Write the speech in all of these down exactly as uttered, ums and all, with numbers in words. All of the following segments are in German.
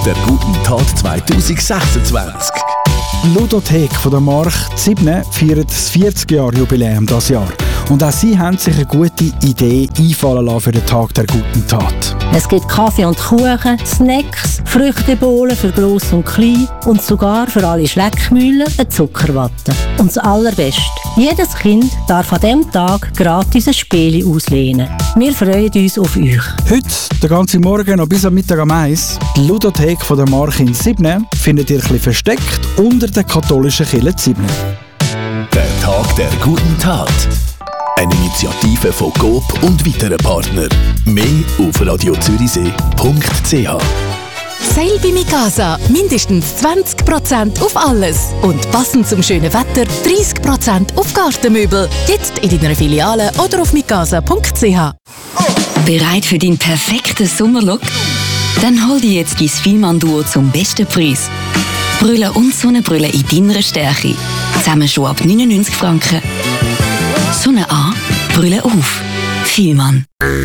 Tag der guten Tat zwanzig sechsundzwanzig. Die Ludothek von der Mark sieben feiert das vierzig-Jahr-Jubiläum dieses Jahr. Und auch sie haben sich eine gute Idee einfallen lassen für den Tag der guten Tat. Es gibt Kaffee und Kuchen, Snacks, Früchtebohlen für Gross und Klein und sogar für alle Schleckmühlen eine Zuckerwatte. Und das Allerbeste: jedes Kind darf an diesem Tag gratis ein Spiel auslehnen. Wir freuen uns auf euch. Heute, den ganzen Morgen noch bis am Mittag am eins, die Ludothek von der Mark in sieben findet ihr ein bisschen versteckt unter der katholischen Kirche sieben. Der Tag der guten Tat. Eine Initiative von Coop und weiteren Partnern. Mehr auf radio zürichsee punkt c h. Sale bei Mikasa. Mindestens zwanzig Prozent auf alles. Und passend zum schönen Wetter dreißig Prozent auf Gartenmöbel. Jetzt in deiner Filiale oder auf mikasa punkt c h. Bereit für deinen perfekten Sommerlook? Dann hol dir jetzt dein Vielmann-Duo zum besten Preis. Brille und Sonnenbrille in deiner Stärke. Zusammen schon ab neunundneunzig Franken. Sonne an, Brille auf. Vielmann.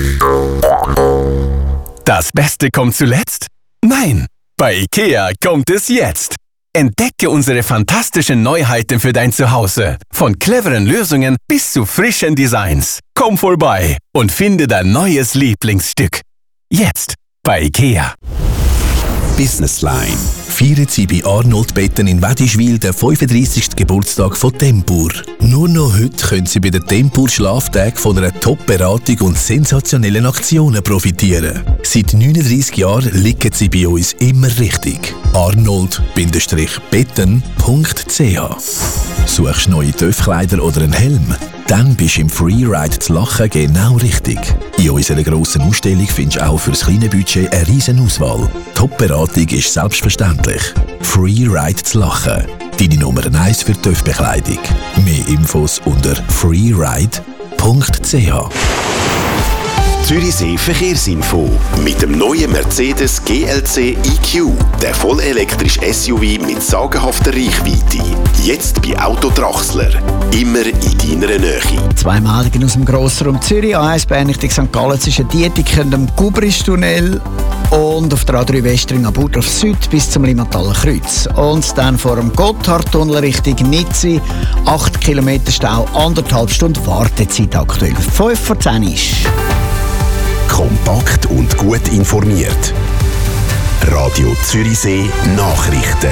Das Beste kommt zuletzt? Nein, bei IKEA kommt es jetzt. Entdecke unsere fantastischen Neuheiten für dein Zuhause. Von cleveren Lösungen bis zu frischen Designs. Komm vorbei und finde dein neues Lieblingsstück. Jetzt bei IKEA. Business Line. Feiern Sie bei Arnold Betten in Wädischwil den fünfunddreissigsten Geburtstag von Tempur. Nur noch heute können Sie bei den Tempur Schlaftag von einer Top-Beratung und sensationellen Aktionen profitieren. Seit neununddreissig Jahren liegen Sie bei uns immer richtig. arnold Betten punkt c h. Suchst neue Töpfkleider oder einen Helm? Dann bist du im Freeride zu Lachen genau richtig. In unserer grossen Ausstellung findest du auch für das kleine Budget eine riesen Auswahl. Top-Beratung ist selbstverständlich. Freeride zu Lachen. Deine Nummer eins für Töpfbekleidung. Mehr Infos unter freeride punkt c h. Zürichsee Verkehrsinfo. Mit dem neuen Mercedes G L C E Q, der vollelektrische S U V mit sagenhafter Reichweite. Jetzt bei Auto Drachsler. Immer in deiner Nähe. Zwei Meldungen aus dem Grossraum Zürich. A eins Bern Richtung Sankt Gallen zwischen Dietiken und dem Gubristunnel. Und auf der A drei Westring am Burgdorf Süd bis zum Limmataler Kreuz. Und dann vor dem Gotthardtunnel Richtung Nizzi. acht Kilometer Stau, anderthalb Stunden Wartezeit aktuell. fünf vor zehn ist. Kompakt und gut informiert. Radio Zürichsee Nachrichten.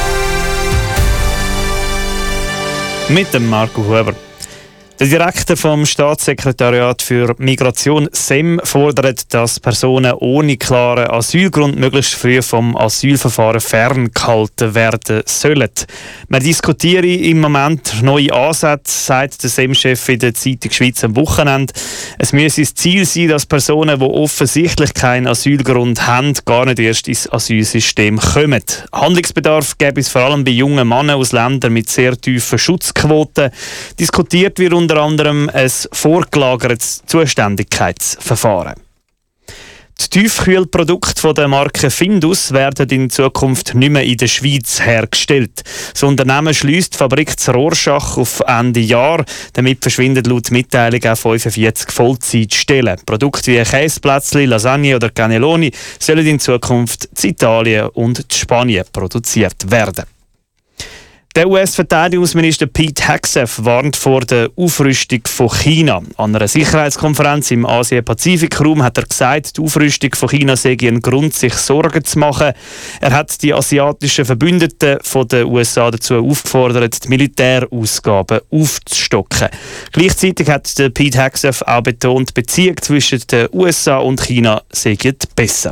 Mit dem Marco Huber. Der Direktor vom Staatssekretariat für Migration S E M fordert, dass Personen ohne klaren Asylgrund möglichst früh vom Asylverfahren ferngehalten werden sollen. Man diskutiere im Moment neue Ansätze, sagt der S E M-Chef in der Zeitung Schweiz am Wochenende. Es müsse das Ziel sein, dass Personen, die offensichtlich keinen Asylgrund haben, gar nicht erst ins Asylsystem kommen. Handlungsbedarf gäbe es vor allem bei jungen Männern aus Ländern mit sehr tiefen Schutzquoten. Diskutiert wird unter anderem ein vorgelagertes Zuständigkeitsverfahren. Die Tiefkühlprodukte der Marke Findus werden in Zukunft nicht mehr in der Schweiz hergestellt. Das Unternehmen schliesst die Fabrik zu Rorschach auf Ende Jahr. Damit verschwinden laut Mitteilung auch fünfundvierzig Vollzeitstellen. Produkte wie Käseplätzli, Lasagne oder Cannelloni sollen in Zukunft in Italien und in Spanien produziert werden. Der U S-Verteidigungsminister Pete Hegseth warnt vor der Aufrüstung von China. An einer Sicherheitskonferenz im Asien-Pazifik-Raum hat er gesagt, die Aufrüstung von China sei ein Grund, sich Sorgen zu machen. Er hat die asiatischen Verbündeten von den U S A dazu aufgefordert, die Militärausgaben aufzustocken. Gleichzeitig hat der Pete Hegseth auch betont, die Beziehung zwischen den U S A und China sei besser.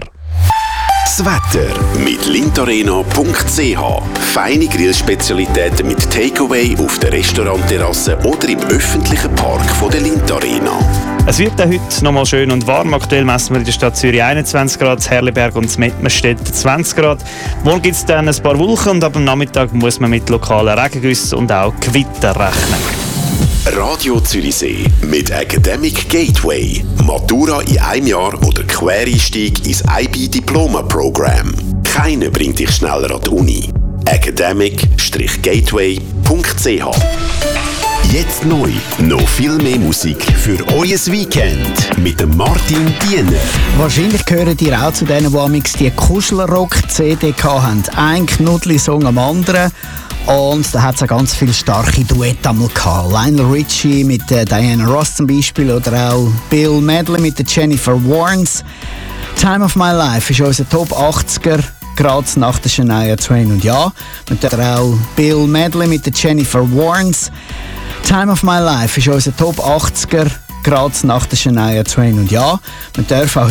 Das Wetter mit lintarena punkt c h. Feine Grillspezialitäten mit Takeaway auf der Restaurantterrasse oder im öffentlichen Park von der Lindt Arena. Es wird auch heute noch mal schön und warm. Aktuell messen wir in der Stadt Zürich einundzwanzig Grad, Herliberg und Mettmerstedt zwanzig Grad. Morgen gibt es dann ein paar Wolken und ab dem Nachmittag muss man mit lokalen Regengüssen und auch Gewitter rechnen. Radio Zürichsee mit Academic Gateway. Matura in einem Jahr oder Quereinstieg ins I B-Diploma-Programm. Keiner bringt dich schneller an die Uni. academic Bindestrich gateway punkt c h. Jetzt neu. Noch viel mehr Musik für euer Weekend mit dem Martin Diener. Wahrscheinlich gehören die auch zu denen, die amix die Kuschelrock-C D hatten. Ein Knuddli-Song am anderen. Und da hat es auch ganz viele starke Duette einmal gehabt. Lionel Richie mit äh, Diana Ross zum Beispiel oder auch Bill Medley mit der Jennifer Warnes. Time of My Life ist unser Top achtziger, gerade nach der Shania Twain. Und ja, mit der auch Bill Medley mit der Jennifer Warnes. Time of My Life ist unser Top achtziger, gerade nach der Shania Twain. Und ja, man darf auch